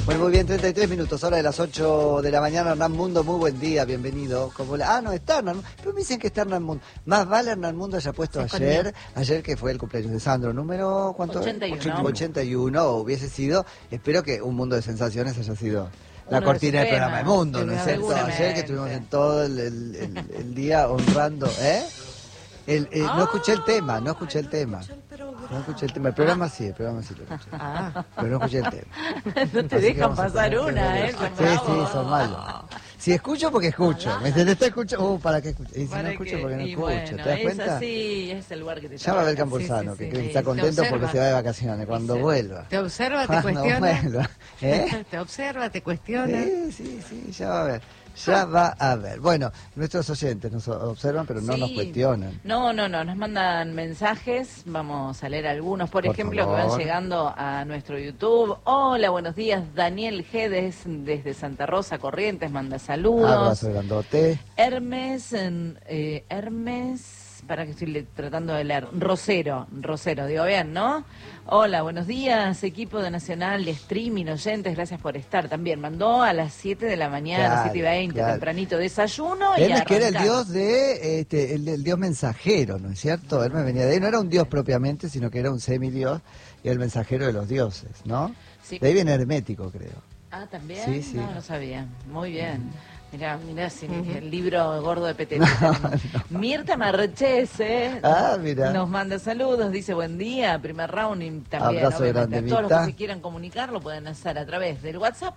Bueno, muy bien, 33 minutos, hora de las 8 de la mañana. Hernán Mundo, muy buen día, bienvenido. No está Hernán Mundo, pero me dicen que está Hernán Mundo. Más vale Hernán Mundo haya puesto ayer que fue el cumpleaños de Sandro, número, ¿cuánto? 81. 81, hubiese sido, espero que Un Mundo de Sensaciones haya sido la cortina del programa de Mundo, ¿no es cierto? Ayer que estuvimos en todo el día honrando, no escuché el tema, el programa sí lo escuché, pero no escuché el tema. No te dejan pasar una, Sí, son malos. Si escucho, porque escucho. ¿Me entendés? Te escucho, ¿para qué escucho? Y si no escucho, porque no escucho. Bueno, ¿Te das cuenta? Es así, es el lugar que te Llama a Abel Campuzano, que está contento porque se va de vacaciones. Cuando vuelva. ¿Te observa, te cuestiona? Vuelva, ¿Te observa, te cuestiona? Sí, ya va a ver. Ya va a ver. Bueno, nuestros oyentes nos observan, pero no nos cuestionan. No, nos mandan mensajes. Vamos a leer algunos, por ejemplo, favor, que van llegando a nuestro YouTube. Hola, buenos días. Daniel Gedes, desde Santa Rosa, Corrientes, manda saludos. Abrazo grandote. Hermes, para que estoy tratando de leer. Rosero, digo bien, ¿no? Hola, buenos días, equipo de Nacional, de streaming, oyentes, gracias por estar. También mandó a las 7 de la mañana, 7:20, tempranito, desayuno y Hermes, que era el dios el dios mensajero, ¿no es cierto? Hermes venía de ahí, no era un dios propiamente, sino que era un semidios y el mensajero de los dioses, ¿no? Sí. De ahí viene hermético, creo. Ah, ¿también? Sí. No sabía. Muy bien. Mirá, sí, el libro gordo de PTT. No. Mirta Marchés, mira. nos manda saludos, dice buen día, primer round y también, abrazo grande, a todos Mirta. los que se quieran comunicar lo pueden hacer a través del WhatsApp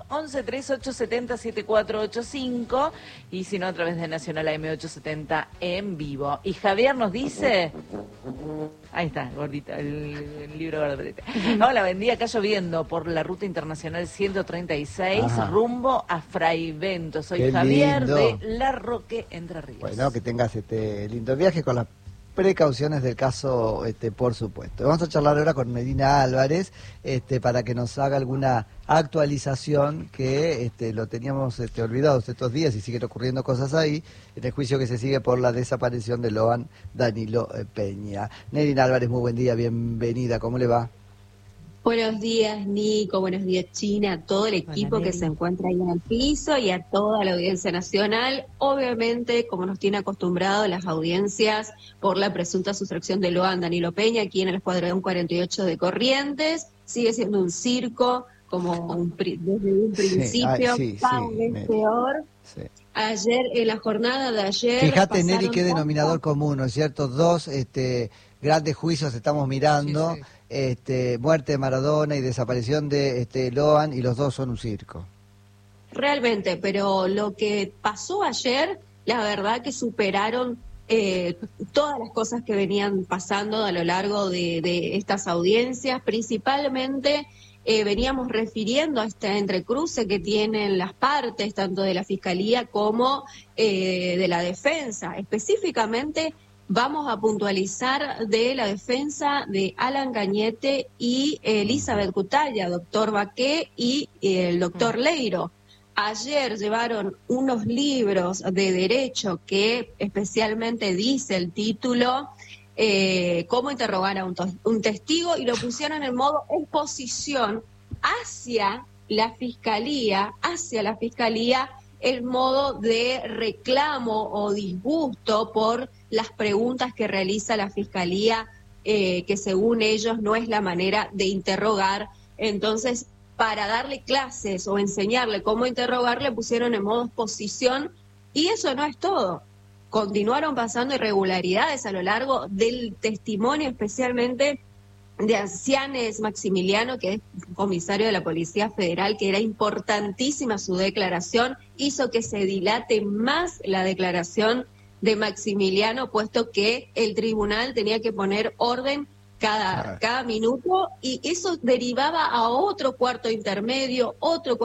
1138707485 y si no a través de Nacional AM870 en vivo. Y Javier nos dice... Ahí está, gordito, el libro gordo de PTT. Hola, buen día, acá lloviendo por la ruta internacional 136, rumbo a Fraivento. Soy Qué Javier lindo. de La Roque, Entre Ríos. Bueno, que tengas lindo viaje con las precauciones del caso, por supuesto. Vamos a charlar ahora con Medina Álvarez, para que nos haga alguna actualización que lo teníamos olvidado estos días y siguen ocurriendo cosas ahí, en el juicio que se sigue por la desaparición de Loan Danilo Peña. Medina Álvarez, muy buen día, bienvenida, ¿cómo le va? Buenos días, Nico, buenos días, China, a todo el equipo que se encuentra ahí en el piso y a toda la audiencia nacional. Obviamente, como nos tiene acostumbrado las audiencias por la presunta sustracción de Loan Danilo Peña aquí en el Escuadrón 48 de Corrientes, sigue siendo un circo, como desde un principio, cada vez peor. Sí. Ayer, en la jornada de ayer... Fíjate, Nelly, qué denominador común, ¿no es cierto? Dos grandes juicios estamos mirando, Sí. Muerte de Maradona y desaparición de Loan, y los dos son un circo. Realmente, pero lo que pasó ayer, la verdad que superaron todas las cosas que venían pasando a lo largo de estas audiencias, principalmente... veníamos refiriendo a este entrecruce que tienen las partes, tanto de la Fiscalía como de la defensa. Específicamente vamos a puntualizar de la defensa de Alan Cañete y Elizabeth Cutaya, doctor Baqué y el doctor Leiro. Ayer llevaron unos libros de derecho que especialmente dice el título... cómo interrogar a un testigo, y lo pusieron en modo exposición hacia la fiscalía, el modo de reclamo o disgusto por las preguntas que realiza la fiscalía, que según ellos no es la manera de interrogar. Entonces, para darle clases o enseñarle cómo interrogar, le pusieron en modo exposición, y eso no es todo. Continuaron pasando irregularidades a lo largo del testimonio, especialmente de Ancianes Maximiliano, que es comisario de la Policía Federal, que era importantísima su declaración, hizo que se dilate más la declaración de Maximiliano, puesto que el tribunal tenía que poner orden cada minuto, y eso derivaba a otro cuarto intermedio,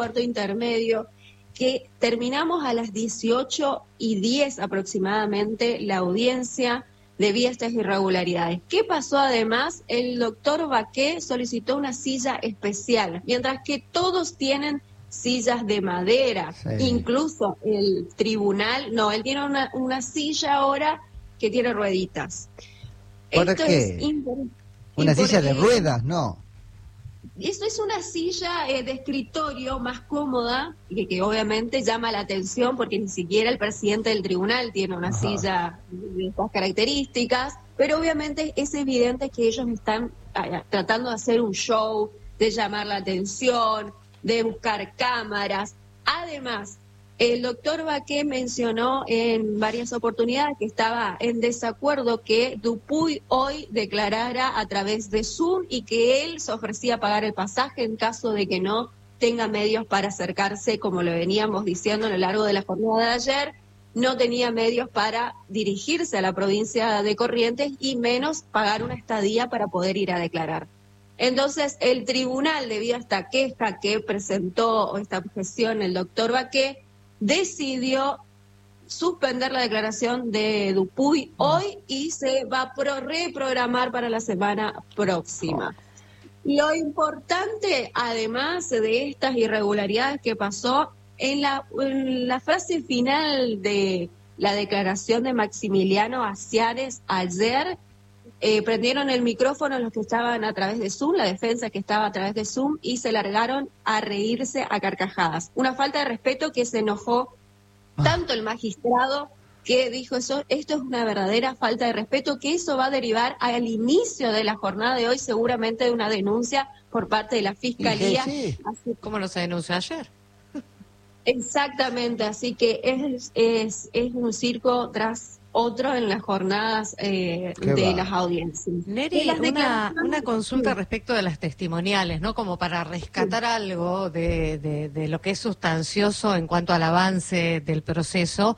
que terminamos a las 18:10 aproximadamente la audiencia debido a estas irregularidades. ¿Qué pasó además? El doctor Baqué solicitó una silla especial, mientras que todos tienen sillas de madera, incluso el tribunal, no, él tiene una silla ahora que tiene rueditas. ¿Por qué? ¿Una silla de ruedas? No. Eso es una silla de escritorio más cómoda, que obviamente llama la atención porque ni siquiera el presidente del tribunal tiene una silla de estas características, pero obviamente es evidente que ellos están tratando de hacer un show, de llamar la atención, de buscar cámaras. Además, el doctor Baqué mencionó en varias oportunidades que estaba en desacuerdo que Dupuy hoy declarara a través de Zoom y que él se ofrecía a pagar el pasaje en caso de que no tenga medios para acercarse, como lo veníamos diciendo a lo largo de la jornada de ayer, no tenía medios para dirigirse a la provincia de Corrientes y menos pagar una estadía para poder ir a declarar. Entonces, el tribunal, debido a esta queja que presentó, o esta objeción, el doctor Baqué, decidió suspender la declaración de Dupuy hoy y se va a reprogramar para la semana próxima. Lo importante, además de estas irregularidades que pasó, en la frase final de la declaración de Maximiliano Aciares ayer, prendieron el micrófono los que estaban a través de Zoom, la defensa que estaba a través de Zoom, y se largaron a reírse a carcajadas. Una falta de respeto que se enojó tanto el magistrado que dijo esto es una verdadera falta de respeto, que eso va a derivar al inicio de la jornada de hoy seguramente de una denuncia por parte de la Fiscalía. Sí. ¿Cómo no se denunció ayer? Exactamente, así que es un circo tras otro en las jornadas de las audiencias. Neri, una consulta respecto de las testimoniales, ¿no? Como para rescatar algo de lo que es sustancioso en cuanto al avance del proceso.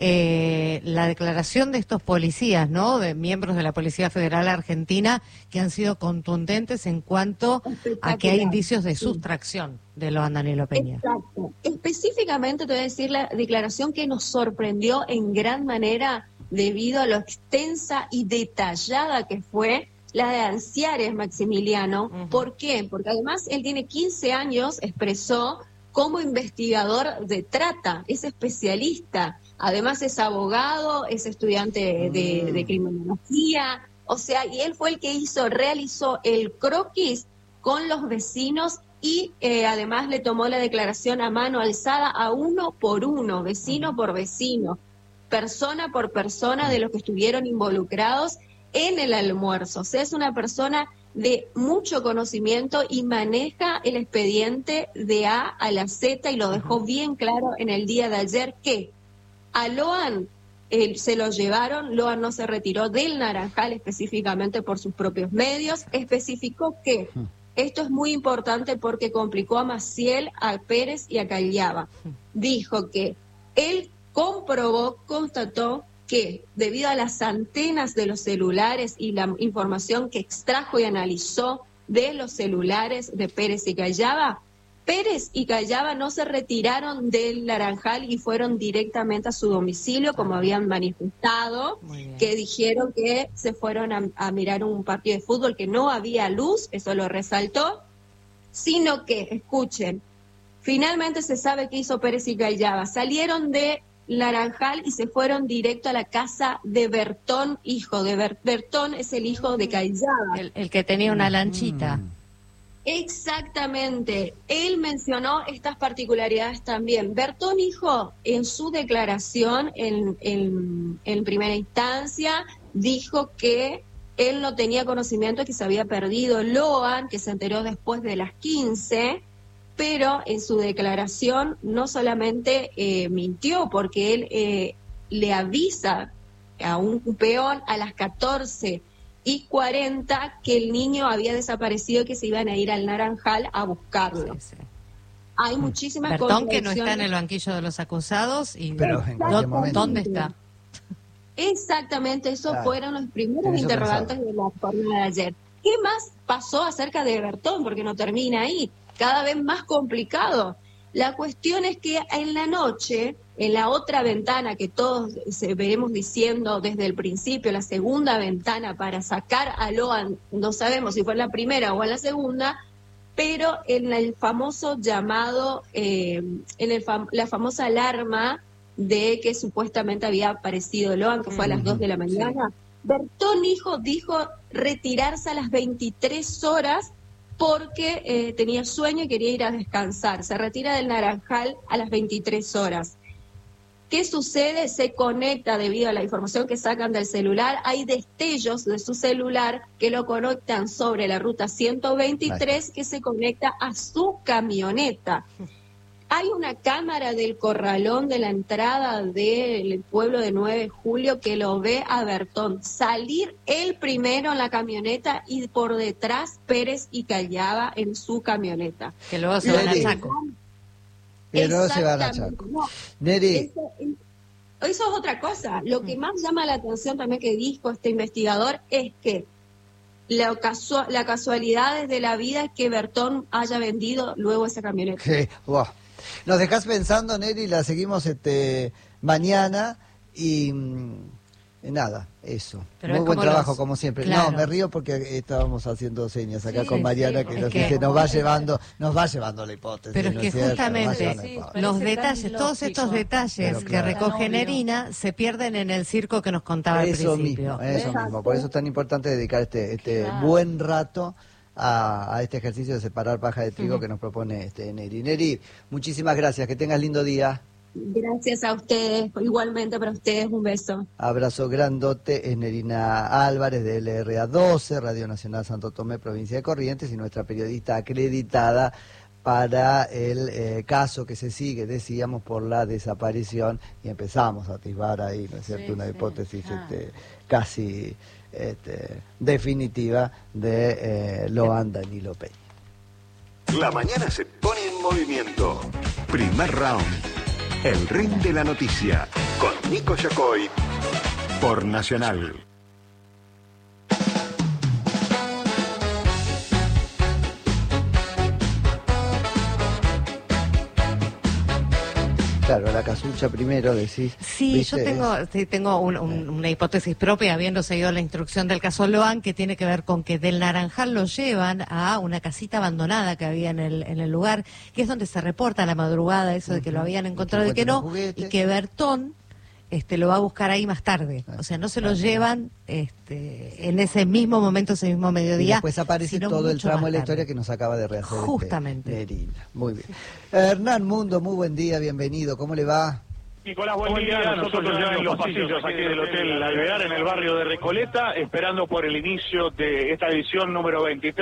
La declaración de estos policías, ¿no? De miembros de la Policía Federal Argentina que han sido contundentes en cuanto a que hay indicios de sustracción de Loan Danilo Peña. Exacto. Específicamente te voy a decir la declaración que nos sorprendió en gran manera debido a lo extensa y detallada que fue la de Anciares Maximiliano. ¿Por qué? Porque además él tiene 15 años, expresó, como investigador de trata, es especialista, además es abogado, es estudiante de criminología, o sea, y él fue el que realizó el croquis con los vecinos y además le tomó la declaración a mano alzada a uno por uno, vecino por vecino, persona por persona de los que estuvieron involucrados en el almuerzo. O sea, es una persona de mucho conocimiento y maneja el expediente de A a la Z y lo dejó bien claro en el día de ayer que a Loan se lo llevaron, Loan no se retiró del Naranjal específicamente por sus propios medios, especificó que esto es muy importante porque complicó a Maciel, a Pérez y a Callaba. Dijo que él constató que debido a las antenas de los celulares y la información que extrajo y analizó de los celulares de Pérez y Callaba, Pérez y Callaba no se retiraron del Naranjal y fueron directamente a su domicilio, como habían manifestado, que dijeron que se fueron a mirar un partido de fútbol, que no había luz, eso lo resaltó, sino que, escuchen, finalmente se sabe qué hizo Pérez y Callaba, salieron de Naranjal y se fueron directo a la casa de Bertón, hijo de Bertón es el hijo de Callaba. El que tenía una lanchita. Exactamente, él mencionó estas particularidades también. Bertón, hijo, en su declaración en primera instancia, dijo que él no tenía conocimiento de que se había perdido Loan, que se enteró después de las 15, pero en su declaración no solamente mintió, porque él le avisa a un peón a las 14:40 que el niño había desaparecido y que se iban a ir al Naranjal a buscarlo. Sí. Hay muchísimas Bertón que no está en el banquillo de los acusados y pero ¿dónde está? Exactamente, esos Claro. fueron los primeros Eso interrogantes de la jornada de ayer. ¿Qué más pasó acerca de Bertón? Porque no termina ahí, cada vez más complicado. La cuestión es que en la noche, en la otra ventana que todos veremos diciendo desde el principio, la segunda ventana para sacar a Loan, no sabemos si fue en la primera o en la segunda, pero en el famoso llamado, la famosa alarma de que supuestamente había aparecido Loan, que fue a las 2 de la mañana, Bertón, hijo, dijo retirarse a las 23 horas porque tenía sueño y quería ir a descansar. Se retira del Naranjal a las 23 horas. ¿Qué sucede? Se conecta debido a la información que sacan del celular. Hay destellos de su celular que lo conectan sobre la ruta 123 que se conecta a su camioneta. Hay una cámara del corralón de la entrada del pueblo de 9 de julio que lo ve a Bertón salir él primero en la camioneta y por detrás Pérez y Callaba en su camioneta. Que luego se van a Chaco. Que luego se van a Chaco. No, Neri. eso es otra cosa. Lo que más llama la atención también que dijo este investigador es que la casualidad de la vida es que Bertón haya vendido luego esa camioneta. Wow. Nos dejás pensando, Neri, la seguimos mañana y nada, eso. Pero muy buen trabajo, como siempre. Claro. No, me río porque estábamos haciendo señas acá Sí, con Mariana, que nos dice, nos va llevando la hipótesis. Pero es ¿no que cierto? justamente Sí, los parece detalles, tan todos estos lógico. detalles Pero que claro. recoge Tan obvio. Nerina se pierden en el circo que nos contaba al Eso principio. mismo, eso mismo. Por eso es tan importante dedicar este Claro. buen rato a este ejercicio de separar paja de trigo que nos propone Neri. Neri, muchísimas gracias, que tengas lindo día. Gracias a ustedes, igualmente para ustedes, un beso. Abrazo grandote, es Nerina Álvarez de LRA12, Radio Nacional Santo Tomé, provincia de Corrientes, y nuestra periodista acreditada para el caso que se sigue, decíamos, por la desaparición, y empezamos a atisbar ahí, ¿no es cierto?, Sí, una sí. hipótesis Ah. casi definitiva de Loan Danilo Peña. La mañana se pone en movimiento. Primer round. El ring de la noticia. Con Nico Yacoy. Por Nacional. Claro, la casucha primero, decís. Sí, ¿viste? yo tengo una hipótesis propia, habiendo seguido la instrucción del caso Loan, que tiene que ver con que del Naranjal lo llevan a una casita abandonada que había en el lugar, que es donde se reporta a la madrugada eso de que lo habían encontrado y que no, juguetes. y que Bertón lo va a buscar ahí más tarde. O sea, no se lo llevan en ese mismo momento, ese mismo Y mediodía. después aparece sino todo el mucho tramo más de la tarde. historia que nos acaba de rehacer Justamente. Nerina. Muy bien. Hernán Mundo, muy buen día, bienvenido. ¿Cómo le va? Nicolás, buen día. Nosotros ya en los pasillos aquí del Hotel Alvear, en el barrio de Recoleta, esperando por el inicio de esta edición número 23.